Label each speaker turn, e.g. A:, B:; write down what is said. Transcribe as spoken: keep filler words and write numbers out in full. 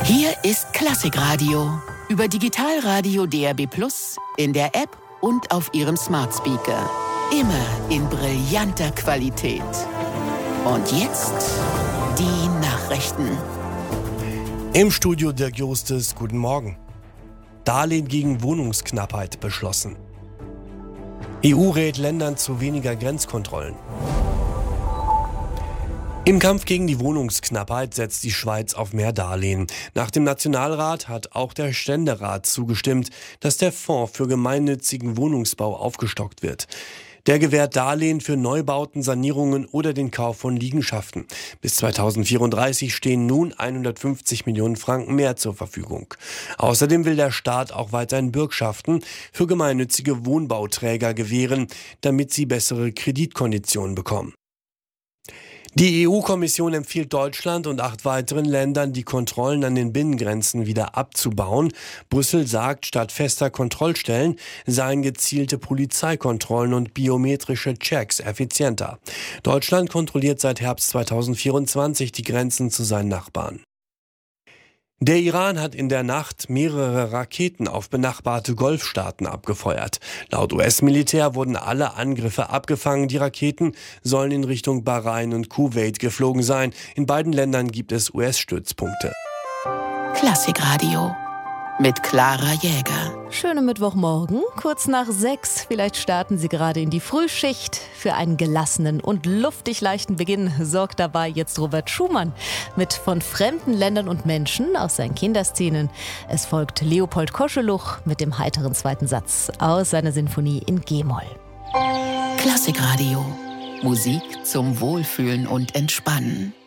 A: Hier ist Klassikradio über Digitalradio D A B plus, in der App und auf Ihrem Smart Speaker. Immer in brillanter Qualität. Und jetzt die Nachrichten.
B: Im Studio Dirk Justes, guten Morgen. Darlehen gegen Wohnungsknappheit beschlossen. E U rät Ländern zu weniger Grenzkontrollen. Im Kampf gegen die Wohnungsknappheit setzt die Schweiz auf mehr Darlehen. Nach dem Nationalrat hat auch der Ständerat zugestimmt, dass der Fonds für gemeinnützigen Wohnungsbau aufgestockt wird. Der gewährt Darlehen für Neubauten, Sanierungen oder den Kauf von Liegenschaften. Bis zweitausendvierunddreißig stehen nun hundertfünfzig Millionen Franken mehr zur Verfügung. Außerdem will der Staat auch weiterhin Bürgschaften für gemeinnützige Wohnbauträger gewähren, damit sie bessere Kreditkonditionen bekommen. Die E U-Kommission empfiehlt Deutschland und acht weiteren Ländern, die Kontrollen an den Binnengrenzen wieder abzubauen. Brüssel sagt, statt fester Kontrollstellen seien gezielte Polizeikontrollen und biometrische Checks effizienter. Deutschland kontrolliert seit Herbst zweitausendvierundzwanzig die Grenzen zu seinen Nachbarn. Der Iran hat in der Nacht mehrere Raketen auf benachbarte Golfstaaten abgefeuert. Laut U S-Militär wurden alle Angriffe abgefangen. Die Raketen sollen in Richtung Bahrain und Kuwait geflogen sein. In beiden Ländern gibt es U S-Stützpunkte.
A: Klassikradio mit Clara Jäger.
C: Schönen Mittwochmorgen, kurz nach sechs. Vielleicht starten Sie gerade in die Frühschicht. Für einen gelassenen und luftig leichten Beginn sorgt dabei jetzt Robert Schumann mit Von fremden Ländern und Menschen aus seinen Kinderszenen. Es folgt Leopold Koscheluch mit dem heiteren zweiten Satz aus seiner Sinfonie in G-Moll.
A: Klassikradio. Musik zum Wohlfühlen und Entspannen.